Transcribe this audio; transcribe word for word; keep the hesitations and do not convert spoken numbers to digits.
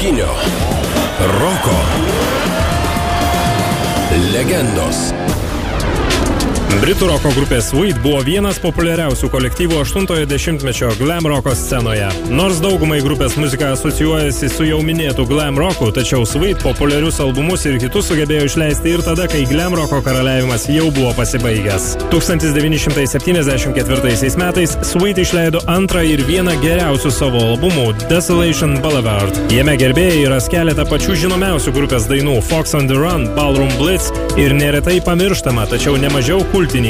Šiuolaikinio roko legendos. Britų roko grupė Sweet buvo vienas populiariausių kolektyvų aštuntojo dešimtmečio glam roko scenoje. Nors daugumai grupės muzika asocijuojasi su jau minėtų glam roku, tačiau Sweet populiarius albumus ir kitus sugebėjo išleisti ir tada, kai glam roko karaliavimas jau buvo pasibaigęs. tūkstantis devyni šimtai septyniasdešimt ketvirtaisiais metais Sweet išleido antrą ir vieną geriausių savo albumų Desolation Boulevard. Jame gerbėjai ras keletą pačių žinomiausių grupės dainų Fox on the Run, Ballroom Blitz ir neretai pamirštama, tačiau nemažiau kultinį